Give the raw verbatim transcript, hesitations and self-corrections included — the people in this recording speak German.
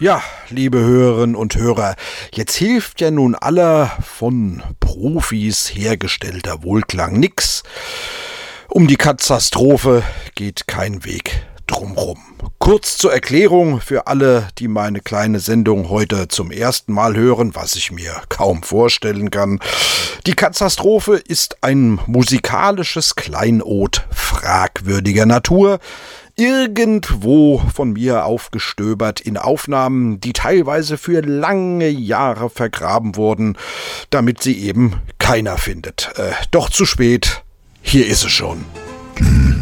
Ja, liebe Hörerinnen und Hörer, jetzt hilft ja nun aller von Profis hergestellter Wohlklang nix. Um die Katastrophe geht kein Weg drumrum. Kurz zur Erklärung für alle, die meine kleine Sendung heute zum ersten Mal hören, was ich mir kaum vorstellen kann. Die Katastrophe ist ein musikalisches Kleinod fragwürdiger Natur, irgendwo von mir aufgestöbert in Aufnahmen, die teilweise für lange Jahre vergraben wurden, damit sie eben keiner findet. Äh, doch zu spät, hier ist es schon.